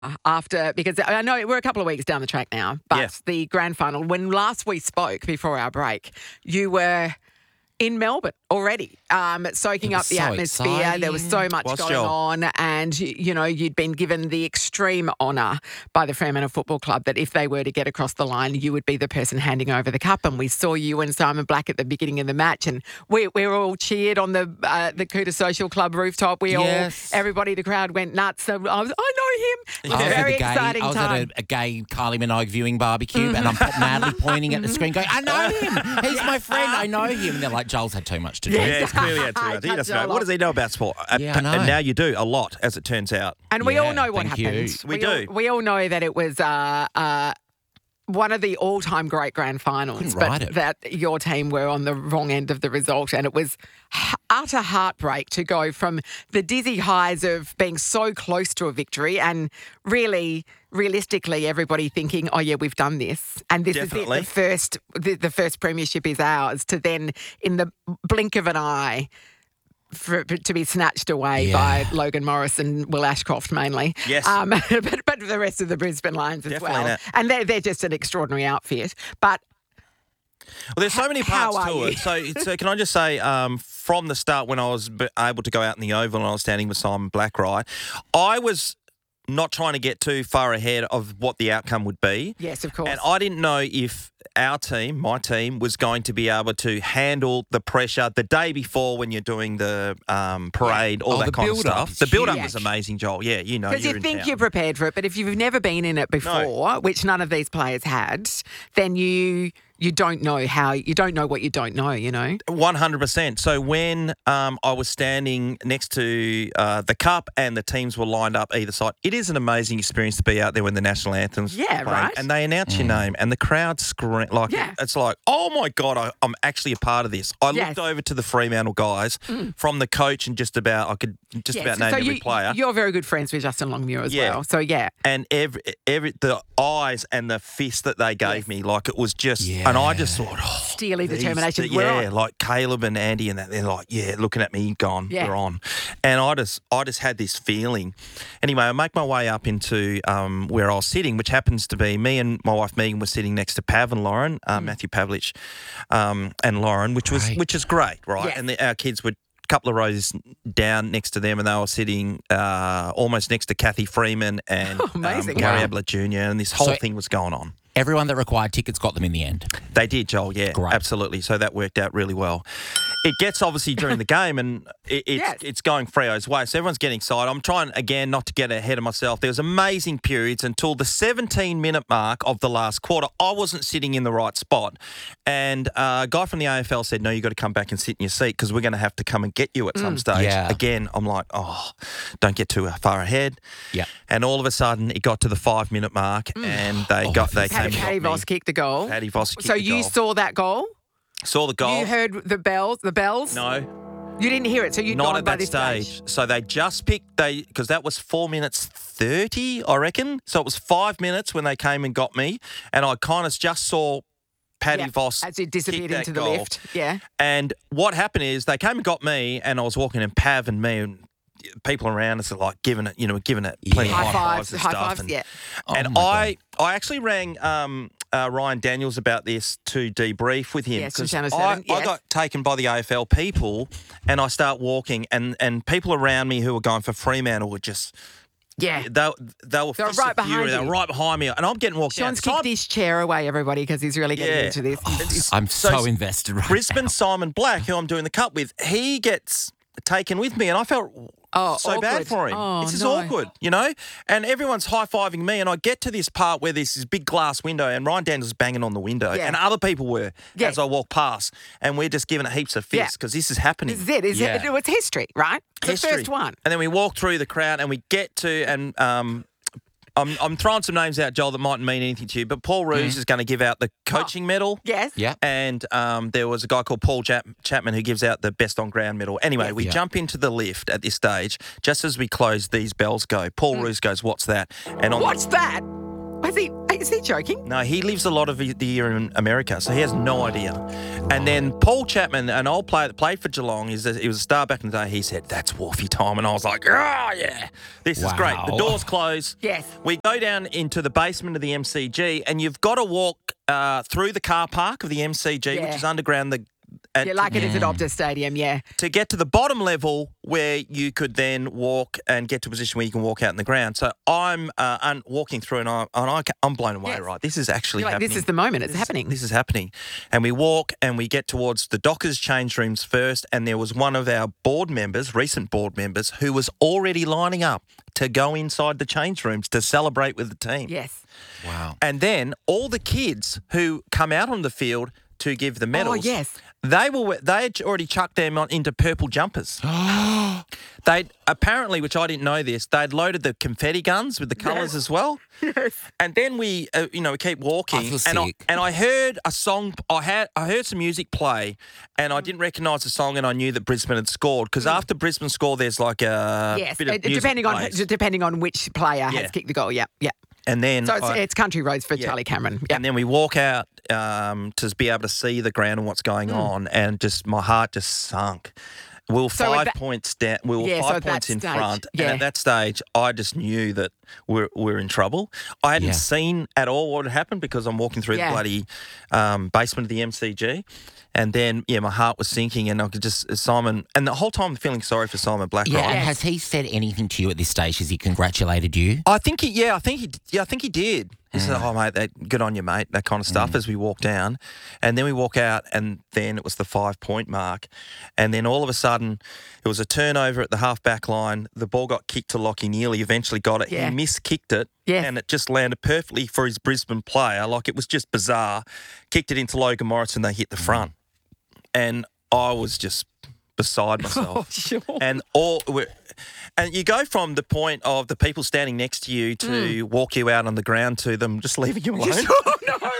after, because I know we're a couple of weeks down the track now, but Yeah. the grand final, when last we spoke before our break, you were in Melbourne already, soaking It up was the so atmosphere. exciting. There was so much Was, going Joel? on, and you'd been given the extreme honour by the Fremantle Football Club that if they were to get across the line, you would be the person handing over the cup. And we saw you and Simon Black at the beginning of the match, and we were all cheered on the Cooter Social Club rooftop. Everybody, the crowd went nuts. So I know him. It was a very exciting I was time. at a gay Kylie Minogue viewing barbecue, and I'm madly pointing at the screen, going, "I know him. He's my friend. I know him." And they're like, "Joel's had too much to drink." Yeah, it's clearly had too much. He Cut doesn't know. Joel What off. does he know about sport? Yeah, I know. And now you do a lot, as it turns out. And we all Yeah, know what thank you. happened. We do. We all know that it was one of the all-time great grand finals, Couldn't but write it. that your team were on the wrong end of the result, and it was utter heartbreak to go from the dizzy highs of being so close to a victory and really, realistically, everybody thinking, "Oh yeah, we've done this, and this Definitely. is it. The first premiership is ours." To then, in the blink of an eye, to be snatched away Yeah. by Logan Morris and Will Ashcroft mainly. Yes. But the rest of the Brisbane Lions as Definitely well. not. And they're just an extraordinary outfit. But Well, there's so many How parts are to you? it. So can I just say, from the start, when I was able to go out in the Oval and I was standing with Simon Black, right, I was not trying to get too far ahead of what the outcome would be. yes, of course. And I didn't know if our team, my team, was going to be able to handle the pressure the day before when you're doing the parade, all Oh, that the kind of build-up stuff. is The build-up huge. was amazing, Joel. Yeah, you know. Because you you're in think town. you're prepared for it, but if you've never been in it before, which none of these players had, then you don't know you don't know what you don't know, 100%. So when I was standing next to the cup and the teams were lined up either side, it is an amazing experience to be out there when the national anthem's Yeah, playing, right. and they announce your name and the crowd scream like Yeah. it's like, oh my God, I'm actually a part of this. I Yes. looked over to the Fremantle guys from the coach and I could just about name every player. You're very good friends with Justin Longmuir as Yeah. well. So yeah. And every the eyes and the fist that they gave Yes. me, like it was just, and I just thought, Steely these- determination. We're Yeah, on. like Caleb and Andy and that, they're like, yeah, looking at me, gone, Yeah. we're on. And I just had this feeling. Anyway, I make my way up into where I was sitting, which happens to be me and my wife Megan were sitting next to Pav and Lauren, Matthew Pavlich, and Lauren, which is great, right? Yes. And our kids were a couple of rows down next to them, and they were sitting almost next to Kathy Freeman and amazing. Gary Wow. Ablett Jr., and this whole So- thing was going on. Everyone that required tickets got them in the end. They did, Joel, yeah, Great. absolutely. So that worked out really well. It gets obviously during the game, and Yes. it's going Freo's way. So everyone's getting excited. I'm trying, again, not to get ahead of myself. There was amazing periods until the 17-minute mark of the last quarter. I wasn't sitting in the right spot. And a guy from the AFL said, no, you've got to come back and sit in your seat because we're going to have to come and get you at some stage. Yeah. Again, I'm like, oh, don't get too far ahead. Yeah. And all of a sudden, it got to the 5-minute mark, and they came Paddy and got me. Voss kicked the goal. Paddy Voss kicked So the you goal. saw that goal? Saw the goal. You heard the bells? No, You didn't hear it, so you'd not gone at by that this stage. So they just picked because that was 4 minutes 30, I reckon. So it was 5 minutes when they came and got me, and I kind of just saw Paddy Yeah, Voss as it disappeared kick that into the goal. lift. Yeah. And what happened is they came and got me, and I was walking, and Pav and me and people around us are like giving it plenty of High high fives, fives and high stuff. fives, and yeah. and Oh my I actually rang Ryan Daniels about this to debrief with him Yes, from because Channel I 7, yes. got taken by the AFL people, and I start walking, and people around me who were going for Fremantle were just. Yeah. They were They were fist right of fury. behind They were you. right behind me, and I'm getting walked Sean's out. So kicked his chair away, everybody, because he's really getting Yeah. into this. I'm so So invested right Brisbane now. Simon Black, who I'm doing the cup with, he gets taken with me, and I felt so bad awkward. for him. Oh, this is no. awkward, and everyone's high-fiving me, and I get to this part where there's this big glass window, and Ryan Daniels is banging on the window, Yeah. and other people were Yeah. as I walk past, and we're just giving it heaps of Yeah. fists because this is happening. This is it. Yeah. It's history, right? It's the History. first one. And then we walk through the crowd, and we get to, and I'm throwing some names out, Joel, that mightn't mean anything to you, but Paul Roos is going to give out the coaching medal. Yes. Yeah. And there was a guy called Paul Chapman who gives out the best on ground medal. Anyway, we Yeah. jump into the lift at this stage. Just as we close, these bells go. Paul Roos goes, "What's that?" And What's that? Has he Is he joking? No, he lives a lot of the year in America, so he has no idea. And then Paul Chapman, an old player that played for Geelong, he was a star back in the day, he said, that's Wolfie time. And I was like, oh, yeah, this is great. The doors close. Yes. We go down into the basement of the MCG, and you've got to walk through the car park of the MCG, which is underground Like it is at Optus Stadium, to get to the bottom level where you could then walk and get to a position where you can walk out in the ground. So I'm walking through and I'm blown away, right? This is actually happening. This is the moment. It's happening. This is happening. And we walk and we get towards the Dockers change rooms first, and there was one of our recent board members, who was already lining up to go inside the change rooms to celebrate with the team. Yes. Wow. And then all the kids who come out on the field to give the medals. Oh, yes. They had already chucked them into purple jumpers. They'd apparently, which I didn't know this, they'd loaded the confetti guns with the colours as well. Yes. And then we keep walking. I feel sick. And I heard a song. I heard some music play, and I didn't recognise the song, and I knew that Brisbane had scored, because after Brisbane score, there's like a bit of music depending on which player has kicked the goal. Yeah. And then So it's country roads for Charlie Cameron. Yep. And then we walk out to be able to see the ground and what's going on, and just my heart just sunk. We were 5 points down. We were 5 points in front, and at that stage, I just knew that we're in trouble. I hadn't seen at all what had happened, because I'm walking through the bloody basement of the MCG. And then, my heart was sinking, and I could just, Simon, and the whole time I'm feeling sorry for Simon Black. Yeah, and has he said anything to you at this stage? Has he congratulated you? I think he did. He said, "Oh, mate, good on you, mate," that kind of stuff as we walk down. And then we walk out, and then it was the 5 point mark. And then all of a sudden, it was a turnover at the half-back line. The ball got kicked to Lockie Neely, eventually got it. Yeah. He miskicked it, and it just landed perfectly for his Brisbane player. Like, it was just bizarre. Kicked it into Logan Morris, and they hit the front. And I was just beside myself. Oh, sure. And you go from the point of the people standing next to you to walk you out on the ground to them just leaving you alone. Oh, no.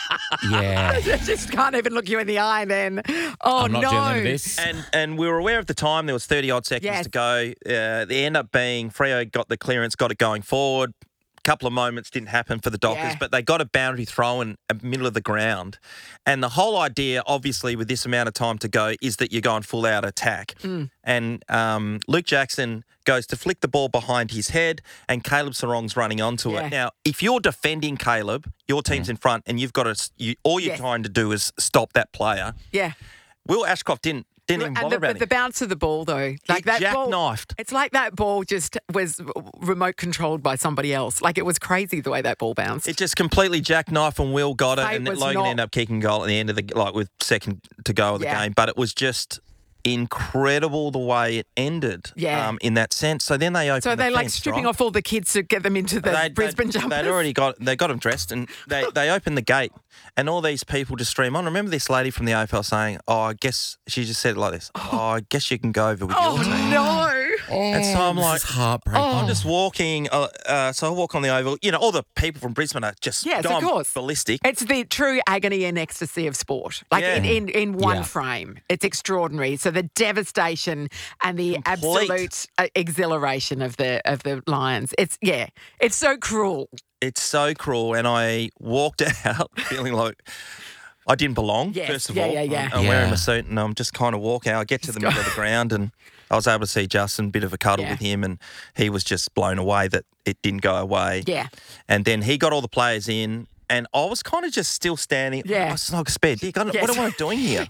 Yeah. Just can't even look you in the eye then. Oh, I'm not dealing with this. And we were aware at the time there was 30-odd seconds to go. They end up being, Freo got the clearance, got it going forward. Couple of moments didn't happen for the Dockers, but they got a boundary throw in the middle of the ground. And the whole idea, obviously, with this amount of time to go, is that you're going full out attack. And Luke Jackson goes to flick the ball behind his head, and Caleb Sarong's running onto it. Now, if you're defending Caleb, your team's in front, and you've got all you're trying to do is stop that player. Yeah. Will Ashcroft didn't even bother about it. The bounce of the ball, though. Like that jackknifed. It's like that ball just was remote controlled by somebody else. Like, it was crazy the way that ball bounced. It just completely jackknifed, and Will got it, and Logan ended up kicking goal at the end of with second to go of the game. But it was just incredible the way it ended in that sense. So then they opened the fence, like stripping off all the kids to get them into the Brisbane jumpers. They got them dressed, and they opened the gate, and all these people just stream on. Remember this lady from the AFL saying, I guess, she just said it like this, I guess you can go over with your team. Oh, no. And so I'm like, heartbreaking. I'm just walking, so I walk on the oval. All the people from Brisbane are just going ballistic. It's the true agony and ecstasy of sport. Like, in one frame. It's extraordinary. So the devastation and the absolute exhilaration of the Lions. It's so cruel. It's so cruel. And I walked out feeling like I didn't belong, first of all. I'm wearing my suit, and I'm just kind of walking out. I get to the middle of the ground, and I was able to see Justin, bit of a cuddle with him, and he was just blown away that it didn't go away. Yeah. And then he got all the players in, and I was kind of just still standing. I was like, spare dick. What am I doing here?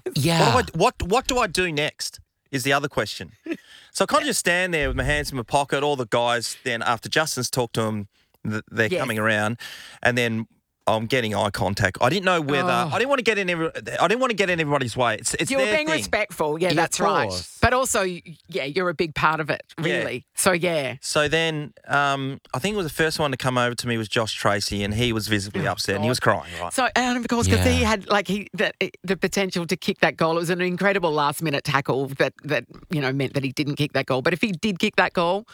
What do I do next is the other question. So I kind of just stand there with my hands in my pocket. All the guys, then after Justin's talked to them, they're coming around, and then I'm getting eye contact. I didn't know whether I didn't want to get in. I didn't want to get in everybody's way. It's you were being respectful. Yeah, that's right. But also, you're a big part of it, really. Yeah. So then, I think it was the first one to come over to me was Josh Tracy, and he was visibly upset and he was crying. Right. So, and of course, because he had the potential to kick that goal. It was an incredible last minute tackle that meant that he didn't kick that goal. But if he did kick that goal,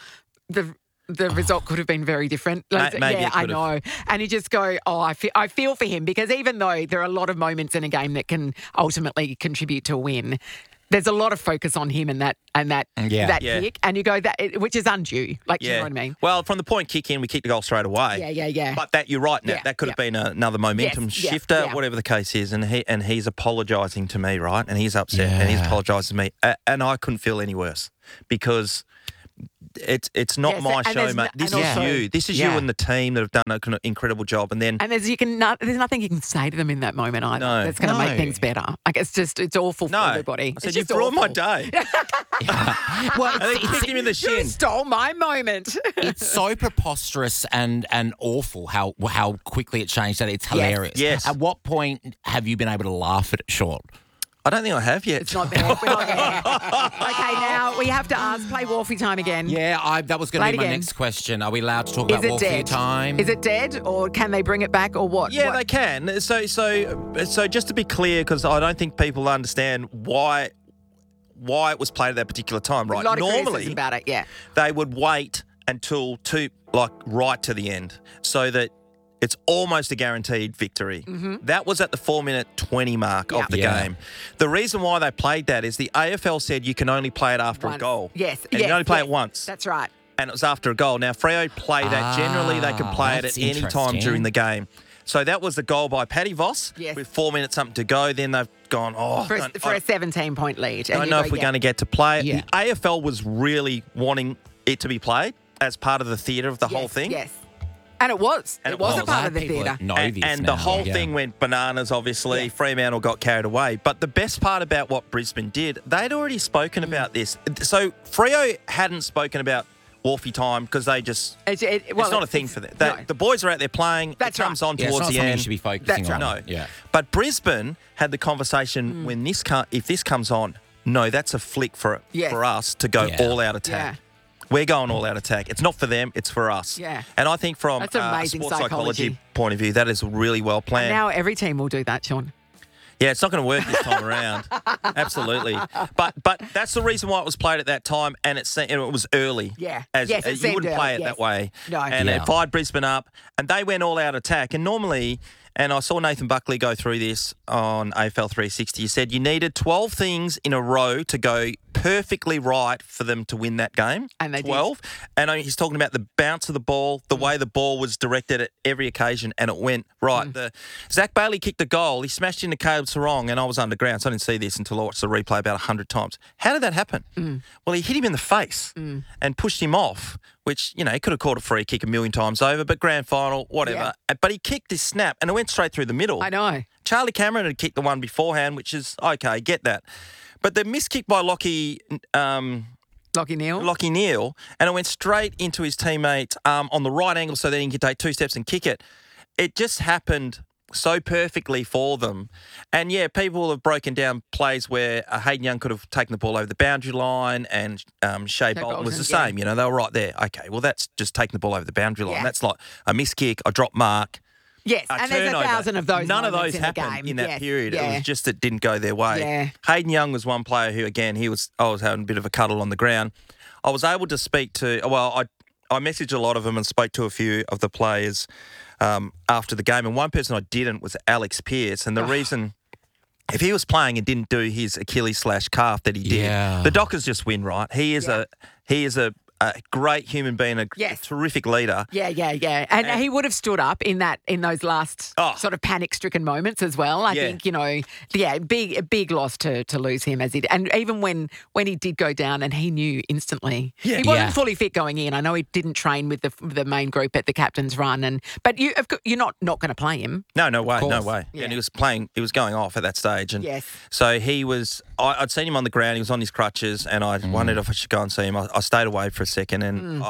the result could have been very different. Maybe I know. And you just go, I feel for him, because even though there are a lot of moments in a game that can ultimately contribute to a win, there's a lot of focus on him and that Yeah. kick, and you go which is undue. Like, you know what I mean? Well, from the point kick in, we kicked the goal straight away. Yeah. But that you're right, Nat, Yeah, that could have been another momentum Yes, yeah, shifter, yeah. whatever the case is. And he's apologising to me, right? And he's upset and he's apologising to me. And I couldn't feel any worse because it's not Yes, my and show, there's mate. no- This and is also- you. This is you and the team that have done an incredible job. And then And there's nothing you can say to them in that moment either. No. That's going to No. make things better. Like, it's awful for everybody. I said, It's you've just ruined my awful. day. Well, And then kicked him in the You shin. stole my moment. it's so preposterous and awful how quickly it changed that it's hilarious. Yes. At what point have you been able to laugh at it, Sean? I don't think I have yet. It's not there. We're not there. Okay, now we have to play Wolfie time again. Yeah, that was going Play to it be my again. next question. Are we allowed to talk Is about it Wolfie dead? time? Is it dead, or can they bring it back, or what? Yeah, What? they can. So just to be clear, because I don't think people understand why it was played at that particular time, right? A lot of criticism Normally, about it, yeah. they would wait until right to the end, so that it's almost a guaranteed victory. That was at the 4-minute 20 mark Yeah. of the Yeah. game. The reason why they played that is the AFL said you can only play it after a Once. goal. Yes, And you yes, can only play yes. it once. That's right. And it was after a goal. Now, Freo play that. Generally, they can play it that's at any time interesting. during the game. So that was the goal by Paddy Voss Yes. with 4 minutes something to go. Then they've gone, For a 17-point lead. I don't know if we're going to get to play it. Yeah. The AFL was really wanting it to be played as part of the theatre of the whole thing. Yes. And it was. And it it was a was. part of the People theatre. know And, this and now, the whole yeah. thing went bananas, obviously. Yes. Fremantle got carried away. But the best part about what Brisbane did, they'd already spoken about this. So Freo hadn't spoken about Wolfie time because they just... It's it's not a thing for them. No. The boys are out there playing. That's it comes right. on Yeah, it's towards not the something end. you should be focusing That's on. right. No. Yeah. But Brisbane had the conversation when if this comes on, no, that's a flick for Yes. us to go Yeah. all out attack. We're going all out attack. It's not for them, it's for us. Yeah. And I think from That's a amazing sports psychology psychology. point of view, that is really well planned. Now every team will do that, Sean. Yeah, it's not going to work this time around. Absolutely. But that's the reason why it was played at that time, and it was early. Yeah. As, Yes, it you seemed wouldn't play early, it yes. that way. No. And Yeah. it fired Brisbane up, and they went all out attack. And normally, and I saw Nathan Buckley go through this on AFL 360, he said you needed 12 things in a row to go perfectly right for them to win that game. And they did. 12. And he's talking about the bounce of the ball, the way the ball was directed at every occasion, and it went right. Zach Bailey kicked the goal. He smashed into Caleb Sarong, and I was underground, so I didn't see this until I watched the replay about 100 times. How did that happen? Well, he hit him in the face and pushed him off, which, he could have caught a free kick a million times over, but grand final, whatever. But he kicked his snap, and it went straight through the middle. I know. Charlie Cameron had kicked the one beforehand, which is, okay, get that. But the missed kick by Lockie Neal. Lockie Neal, and it went straight into his teammate's arm on the right angle so that he could take 2 steps and kick it. It just happened so perfectly for them. And, yeah, people have broken down plays where Hayden Young could have taken the ball over the boundary line and Shea Bolton was the Bolton, same. They were right there. Okay, well, that's just taking the ball over the boundary line. Yeah. That's like a missed kick, a drop mark. Yes, A and there's turnover. 1,000 of those. None of moments those in the happened game. in that Yes, period. Yeah. It was just it didn't go their way. Yeah. Hayden Young was one player who, again, I was having a bit of a cuddle on the ground. I was able to speak to, I messaged a lot of them and spoke to a few of the players after the game. And one person I didn't was Alex Pearce. And the reason, if he was playing and didn't do his Achilles/calf that he did, Yeah. the Dockers just win, right? He is a great human being, a Yes. terrific leader. Yeah. And he would have stood up in those last Oh. sort of panic-stricken moments as well. I Yeah. think, a big loss to lose him as he did. And even when he did go down and he knew instantly. Yeah. He wasn't Yeah. fully fit going in. I know he didn't train with the main group at the captain's run, but you're not going to play him. No way, no course. way. Yeah. And he was going off at that stage. And Yes. so he was, I'd seen him on the ground, he was on his crutches, and I wondered if I should go and see him. I stayed away for a second, and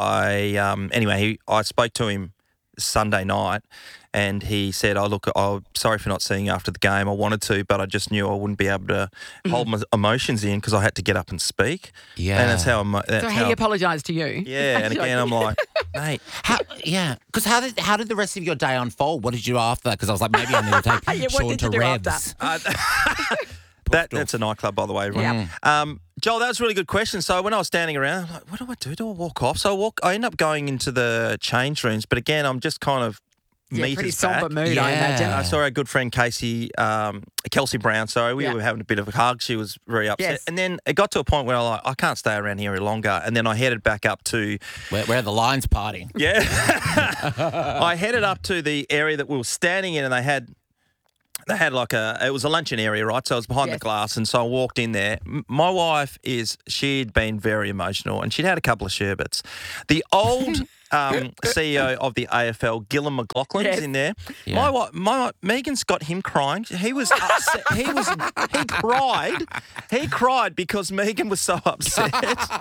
I spoke to him Sunday night, and he said, sorry for not seeing you after the game. I wanted to, but I just knew I wouldn't be able to hold my emotions in because I had to get up and speak. Yeah. And that's how So he apologised to you. Yeah, and again, I'm like, mate. Because how did the rest of your day unfold? What did you do after that? Because I was like, maybe I need to take Yeah, what Sean did to you do Revs. That's a nightclub, by the way, everyone. Joel, that was a really good question. So when I was standing around, I'm like, what do I do? Do I walk off? So I end up going into the change rooms. But again, I'm just kind of meters pretty back. somber mood, I Yeah. imagine. I saw our good friend Kelsey Brown. So we Yeah. were having a bit of a hug. She was very upset. Yes. And then it got to a point where I can't stay around here any longer. And then I headed back up to, Where are the Lions partying? yeah, I headed up to the area that we were standing in, and they had like it was a luncheon area, right? So it was behind the Yes. glass, and so I walked in there. My wife she'd been very emotional, and she'd had a couple of sherbets. The old CEO of the AFL, Gillon McLaughlin, is Yes. in there. Yeah. Megan's got him crying. He was upset. He cried. He cried because Megan was so upset.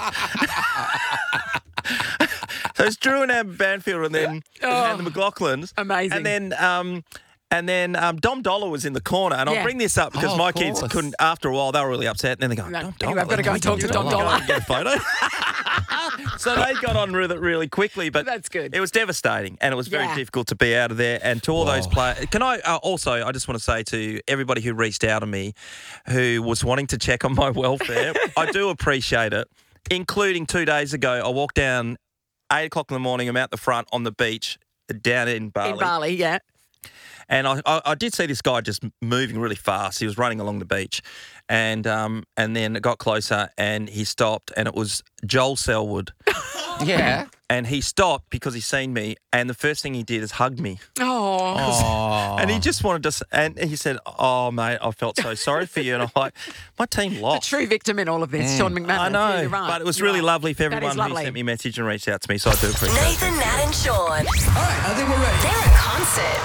So it's Drew and Amber Banfield, and then and the McLaughlins. Amazing. And then Dom Dollar was in the corner, and Yeah. I'll bring this up because Oh, my of kids course. couldn't. After a while, they were really upset, and then they go, No, Dom anyway, Dollar. I've got to go and talk to Dom Go Dollar. and get a photo. So they got on with it really quickly, but That's good. It was devastating, and it was very Yeah. difficult to be out of there. And to all those players, can I also? I just want to say to everybody who reached out to me, who was wanting to check on my welfare, I do appreciate it. Including 2 days ago, I walked down 8 o'clock in the morning. I'm out the front on the beach down in Bali. In Bali, yeah. And I did see this guy just moving really fast. He was running along the beach, and then it got closer, and he stopped, and it was Joel Selwood, Yeah. and he stopped because he seen me, and the first thing he did is hug me, Oh. Oh. and he just wanted to, and he said, "Oh mate, I felt so sorry for you," and I'm like, my team The lost. true victim in all of this, Sean McMahon. I know, Yeah, you're right. but it was You're really right. lovely for That is everyone who lovely. sent me a message and reached out to me, so I do appreciate it. Nathan, Nat, and Sean. All right, I think we're ready. They're in concert.